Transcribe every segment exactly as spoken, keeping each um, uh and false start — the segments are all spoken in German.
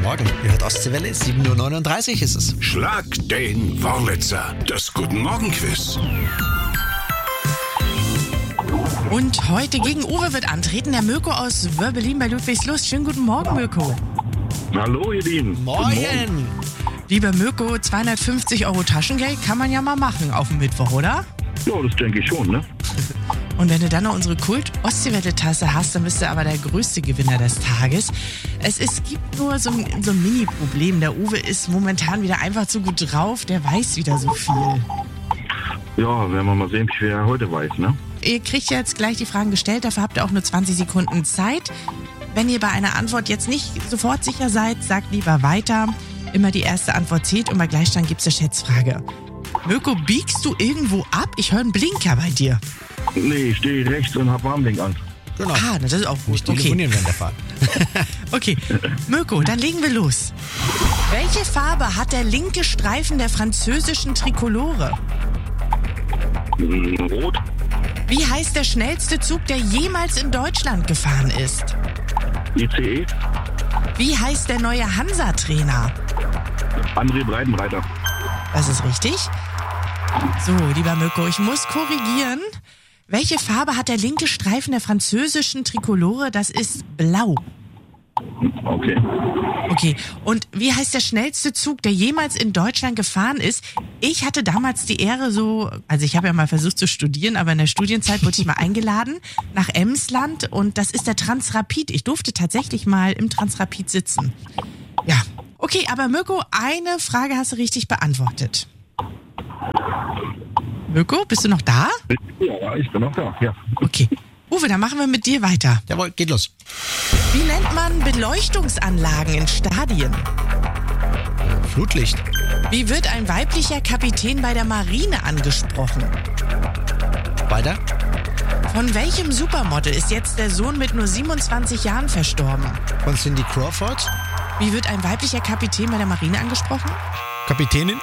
Morgen. Ihr hört Ostseewelle, sieben Uhr neununddreißig ist es. Schlag den Wurlitzer. Das Guten Morgen Quiz. Und heute gegen Uwe wird antreten der Mirko aus Wörbelin bei Ludwigslust. Schönen guten Morgen, Mirko. Hallo, ihr Lieben. Morgen. Lieber Mirko, zweihundertfünfzig Euro Taschengeld kann man ja mal machen auf dem Mittwoch, oder? Ja, das denke ich schon, ne? Und wenn du dann noch unsere Kult-Ostseewelle-Tasse hast, dann bist du aber der größte Gewinner des Tages. Es, es gibt nur so ein, so ein Mini-Problem. Der Uwe ist momentan wieder einfach zu gut drauf. Der weiß wieder so viel. Ja, werden wir mal sehen, wie er heute weiß, ne? Ihr kriegt jetzt gleich die Fragen gestellt. Dafür habt ihr auch nur zwanzig Sekunden Zeit. Wenn ihr bei einer Antwort jetzt nicht sofort sicher seid, sagt lieber weiter. Immer die erste Antwort zählt und bei Gleichstand gibt es eine Schätzfrage. Mirko, biegst du irgendwo ab? Ich höre einen Blinker bei dir. Nee, ich stehe rechts und hab Warnblink an. Genau. Ah, das ist auch gut. Nicht telefonieren während der Fahrt. Okay, Mirko, dann legen wir los. Welche Farbe hat der linke Streifen der französischen Trikolore? Hm, Rot. Wie heißt der schnellste Zug, der jemals in Deutschland gefahren ist? I C E. Wie heißt der neue Hansa-Trainer? André Breitenreiter. Das ist richtig. So, lieber Mirko, ich muss korrigieren. Welche Farbe hat der linke Streifen der französischen Trikolore? Das ist blau. Okay. Okay, und wie heißt der schnellste Zug, der jemals in Deutschland gefahren ist? Ich hatte damals die Ehre so, also ich habe ja mal versucht zu studieren, aber in der Studienzeit wurde ich mal eingeladen nach Emsland und das ist der Transrapid. Ich durfte tatsächlich mal im Transrapid sitzen. Ja, okay, aber Mirko, eine Frage hast du richtig beantwortet. Mirko, bist du noch da? Ja, ich bin noch da, ja. Okay. Uwe, dann machen wir mit dir weiter. Jawohl, geht los. Wie nennt man Beleuchtungsanlagen in Stadien? Flutlicht. Wie wird ein weiblicher Kapitän bei der Marine angesprochen? Weiter. Von welchem Supermodel ist jetzt der Sohn mit nur siebenundzwanzig Jahren verstorben? Von Cindy Crawford. Wie wird ein weiblicher Kapitän bei der Marine angesprochen? Kapitänin.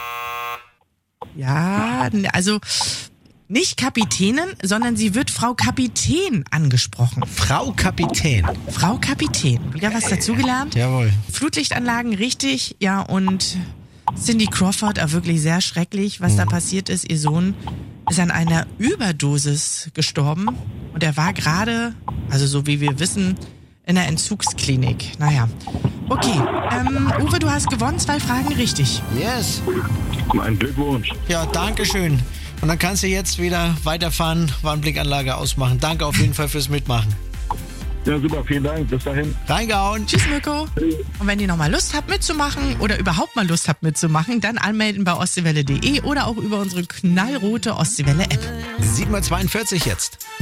Ja, also nicht Kapitänin, sondern sie wird Frau Kapitän angesprochen. Frau Kapitän. Frau Kapitän. Wieder was dazugelernt? Jawohl. Flutlichtanlagen, richtig. Ja, und Cindy Crawford, auch wirklich sehr schrecklich, was da passiert ist. Ihr Sohn ist an einer Überdosis gestorben und er war gerade, also so wie wir wissen, in der Entzugsklinik. Naja, okay. Ähm, Uwe, du hast gewonnen, zwei Fragen richtig. Yes. Mein Glückwunsch. Ja, danke schön. Und dann kannst du jetzt wieder weiterfahren, Warnblinkanlage ausmachen. Danke auf jeden Fall fürs Mitmachen. Ja, super, vielen Dank. Bis dahin. Reingehauen. Tschüss, Mirko. Und wenn ihr nochmal Lust habt mitzumachen oder überhaupt mal Lust habt mitzumachen, dann anmelden bei ostseewelle punkt de oder auch über unsere knallrote Ostseewelle-App. sieben Uhr zweiundvierzig jetzt.